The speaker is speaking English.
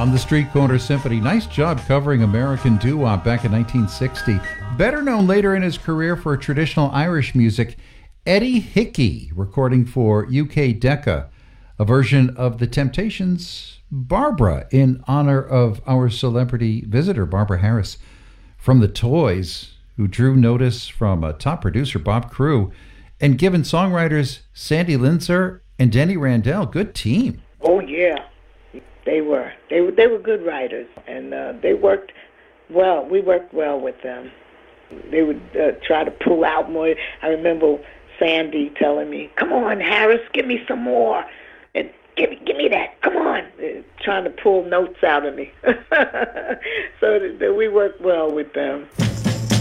on the Street Corner Symphony. Nice job covering American doo-wop back in 1960. Better known later in his career for traditional Irish music, Eddie Hickey, recording for UK Decca, a version of The Temptations' Barbara in honor of our celebrity visitor, Barbara Harris, from The Toys, who drew notice from top producer Bob Crewe, and given songwriters Sandy Linzer and Denny Randell. Good team. Oh, yeah. They were good writers, and they worked well. We worked well with them. They would try to pull out more. I remember Sandy telling me, "Come on, Harris, give me some more. And give me that. Come on." Trying to pull notes out of me. So we worked well with them.